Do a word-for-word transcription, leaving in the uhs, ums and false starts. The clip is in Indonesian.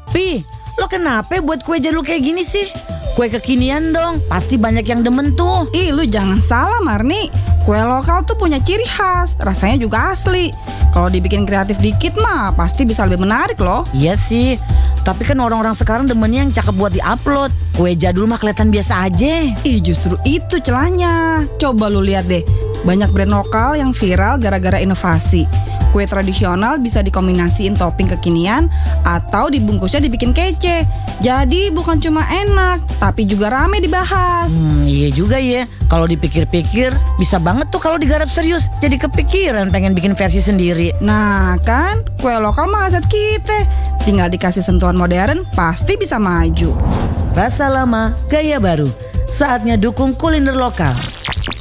Pi, lo kenapa buat kue jadul kayak gini sih? Kue kekinian dong, pasti banyak yang demen tuh. Ih, lu jangan salah Marni. Kue lokal tuh punya ciri khas, rasanya juga asli. Kalau dibikin kreatif dikit mah pasti bisa lebih menarik loh. Iya sih, tapi kan orang-orang sekarang demennya yang cakep buat diupload. Kue jadul mah kelihatan biasa aja. Ih, justru itu celahnya. Coba lu lihat deh, banyak brand lokal yang viral gara-gara inovasi. Kue tradisional bisa dikombinasiin topping kekinian atau dibungkusnya dibikin kece. Jadi bukan cuma enak, tapi juga rame dibahas. Hmm, iya juga ya. Kalau dipikir-pikir, bisa banget tuh kalau digarap serius. Jadi kepikiran pengen bikin versi sendiri. Nah kan, kue lokal mah aset kita. Tinggal dikasih sentuhan modern, pasti bisa maju. Rasa lama, gaya baru. Saatnya dukung kuliner lokal.